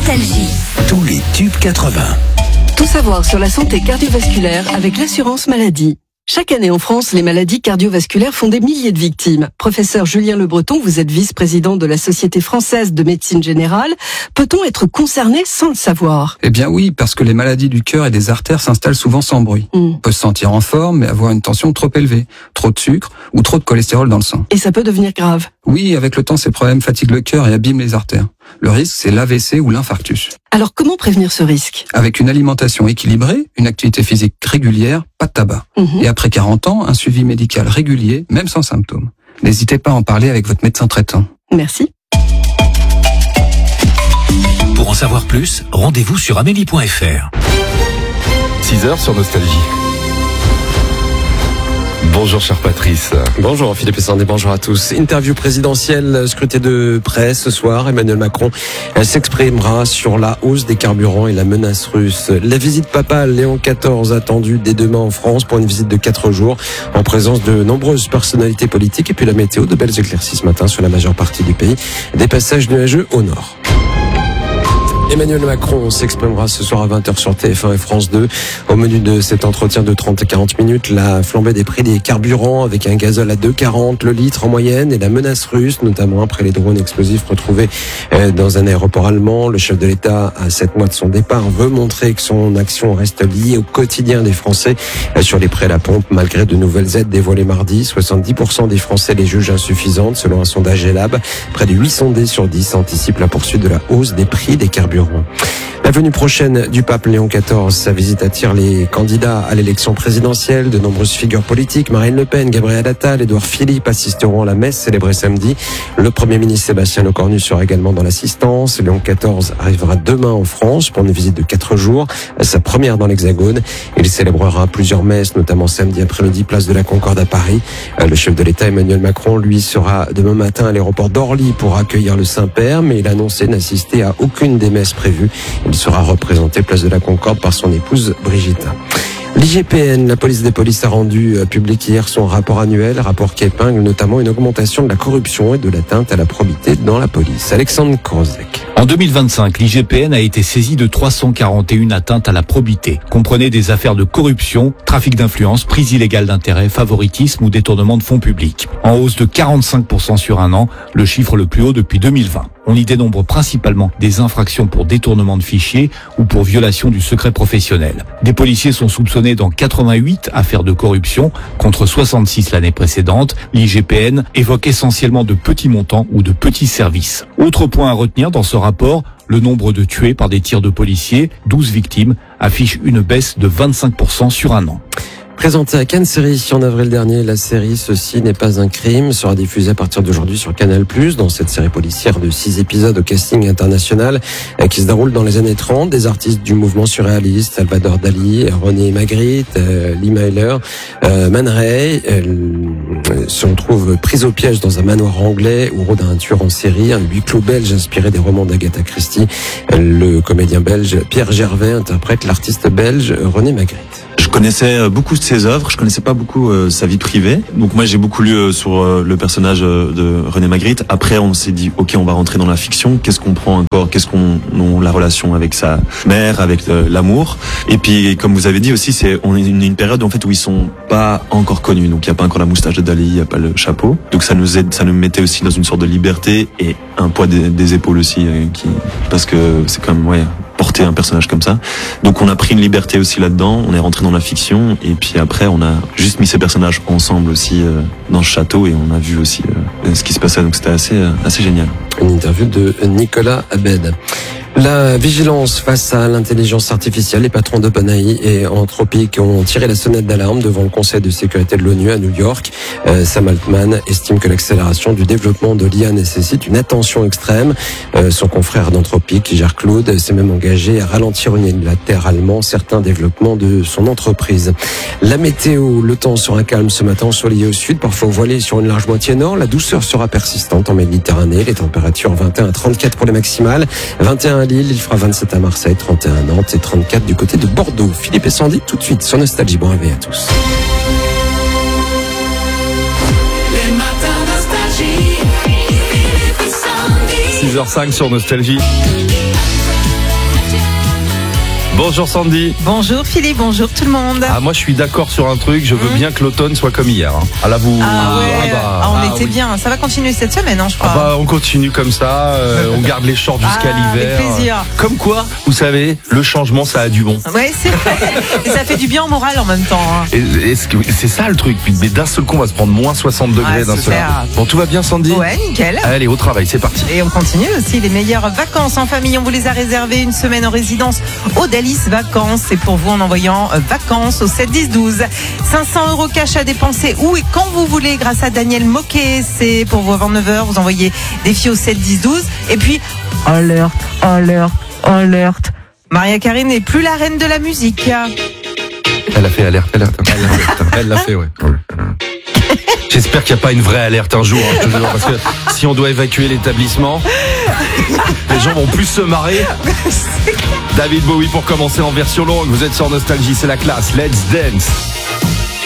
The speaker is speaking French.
Nostalgie. Tous les tubes 80. Tout savoir sur la santé cardiovasculaire avec l'assurance maladie. Chaque année en France, les maladies cardiovasculaires font des milliers de victimes. Professeur Julien Le Breton, vous êtes vice-président de la Société française de médecine générale. Peut-on être concerné sans le savoir ? Eh bien oui, parce que les maladies du cœur et des artères s'installent souvent sans bruit. On peut se sentir en forme, mais avoir une tension trop élevée, trop de sucre ou trop de cholestérol dans le sang. Et ça peut devenir grave. Oui, avec le temps, ces problèmes fatiguent le cœur et abîment les artères. Le risque, c'est l'AVC ou l'infarctus. Alors comment prévenir ce risque ? Avec une alimentation équilibrée, une activité physique régulière, pas de tabac. Et après 40 ans, un suivi médical régulier, même sans symptômes. N'hésitez pas à en parler avec votre médecin traitant. Merci. Pour en savoir plus, rendez-vous sur amélie.fr. 6h sur Nostalgie. Bonjour cher Patrice. Bonjour Philippe Sandé, bonjour à tous. Interview présidentielle, scruté de presse ce soir. Emmanuel Macron s'exprimera sur la hausse des carburants et la menace russe. La visite papale Léon XIV attendue dès demain en France pour une visite de 4 jours en présence de nombreuses personnalités politiques. Et puis la météo, de belles éclaircies ce matin sur la majeure partie du pays. Des passages nuageux au nord. Emmanuel Macron s'exprimera ce soir à 20h sur TF1 et France 2. Au menu de cet entretien de 30 à 40 minutes, la flambée des prix des carburants avec un gazole à 2,40 le litre en moyenne et la menace russe, notamment après les drones explosifs retrouvés dans un aéroport allemand. Le chef de l'État, à 7 mois de son départ, veut montrer que son action reste liée au quotidien des Français. Sur les prix à la pompe, malgré de nouvelles aides dévoilées mardi, 70% des Français les jugent insuffisantes selon un sondage Elab. Près de 8 sondés sur 10 anticipent la poursuite de la hausse des prix des carburants. La venue prochaine du pape Léon XIV, sa visite attire les candidats à l'élection présidentielle. De nombreuses figures politiques, Marine Le Pen, Gabriel Attal, Édouard Philippe assisteront à la messe célébrée samedi. Le Premier ministre Sébastien Lecornu sera également dans l'assistance. Léon XIV arrivera demain en France pour une visite de 4 jours, sa première dans l'Hexagone. Il célébrera plusieurs messes, notamment samedi après-midi, place de la Concorde à Paris. Le chef de l'État Emmanuel Macron, lui, sera demain matin à l'aéroport d'Orly pour accueillir le Saint-Père, mais il a annoncé n'assister à aucune des messes prévues. Il sera représenté place de la Concorde par son épouse Brigitte. L'IGPN, la police des polices, a rendu public hier son rapport annuel, rapport qui épingle notamment une augmentation de la corruption et de l'atteinte à la probité dans la police. Alexandre Krozek. En 2025, l'IGPN a été saisie de 341 atteintes à la probité. Comprenez des affaires de corruption, trafic d'influence, prise illégale d'intérêt, favoritisme ou détournement de fonds publics. En hausse de 45% sur un an, le chiffre le plus haut depuis 2020. On y dénombre principalement des infractions pour détournement de fichiers ou pour violation du secret professionnel. Des policiers sont soupçonnés dans 88 affaires de corruption contre 66 l'année précédente. L'IGPN évoque essentiellement de petits montants ou de petits services. Autre point à retenir dans ce rapport, le nombre de tués par des tirs de policiers, 12 victimes, affiche une baisse de 25% sur un an. Présentée à Cannes Série en avril dernier, la série Ceci n'est pas un crime sera diffusée à partir d'aujourd'hui sur Canal+. Dans cette série policière de 6 épisodes au casting international qui se déroule dans les années 30, des artistes du mouvement surréaliste, Salvador Dali, René Magritte, Lee Myler, Man Ray, se retrouvent pris au piège dans un manoir anglais où rôde un tueur en série, un huis clos belge inspiré des romans d'Agatha Christie. Le comédien belge Pierre Gervais interprète l'artiste belge René Magritte. Je connaissais beaucoup de ses œuvres, je connaissais pas beaucoup sa vie privée. Donc moi j'ai beaucoup lu sur le personnage de René Magritte. Après on s'est dit ok, on va rentrer dans la fiction. Qu'est-ce qu'on prend encore ? Qu'est-ce qu'on la relation avec sa mère, avec l'amour. Et puis comme vous avez dit aussi, on est une période en fait où ils sont pas encore connus. Donc il y a pas encore la moustache de Dali, il y a pas le chapeau. Donc ça nous aide, ça nous mettait aussi dans une sorte de liberté et un poids des épaules aussi parce que c'est quand même porter un personnage comme ça. Donc on a pris une liberté aussi là-dedans, on est rentré dans la fiction et puis après on a juste mis ces personnages ensemble aussi dans le château et on a vu aussi ce qui se passait, donc c'était assez génial. Une interview de Nicolas Abed. La vigilance face à l'intelligence artificielle, les patrons d'OpenAI et Anthropic ont tiré la sonnette d'alarme devant le Conseil de sécurité de l'ONU à New York. Sam Altman estime que l'accélération du développement de l'IA nécessite une attention extrême. Son confrère d'Anthropic, qui gère Claude, s'est même engagé à ralentir unilatéralement certains développements de son entreprise. La météo, le temps sera calme ce matin, ensoleillé au sud, parfois voilé sur une large moitié nord. La douceur sera persistante en Méditerranée. Les températures 21 à 34 pour les maximales, 21 à Lille, il fera 27 à Marseille, 31 à Nantes et 34 du côté de Bordeaux. Philippe et Sandy, tout de suite sur Nostalgie. Bon réveil à tous. Les matins Nostalgie. Philippe et Sandy. 6h05 sur Nostalgie. Bonjour Sandy. Bonjour Philippe, bonjour tout le monde. Ah, moi je suis d'accord sur un truc, je veux bien que l'automne soit comme hier. Hein. Ah là vous... On était bien, ça va continuer cette semaine je crois. On continue comme ça, on garde les shorts jusqu'à l'hiver. Avec plaisir. Comme quoi, vous savez, le changement ça a du bon. Ouais, c'est vrai. Et ça fait du bien au moral en même temps. Et c'est ça le truc, mais d'un seul coup on va se prendre moins 60 degrés d'un seul coup. Bon, tout va bien Sandy ? Ouais, nickel. Allez, au travail, c'est parti. Et on continue aussi les meilleures vacances en famille. On vous les a réservées une semaine en résidence au Dalis Vacances. C'est pour vous en envoyant vacances au 7 10 12. 500 € cash à dépenser où et quand vous voulez grâce à Daniel Moquet. C'est pour vous avant 9h. Vous envoyez des filles au 7 10 12. Et puis, alerte. Maria Carey n'est plus la reine de la musique. Elle a fait alerte. Elle l'a fait, ouais. J'espère qu'il n'y a pas une vraie alerte un jour, hein, parce que si on doit évacuer l'établissement, les gens vont plus se marrer. David Bowie pour commencer en version longue. Vous êtes sur Nostalgie, c'est la classe. Let's dance.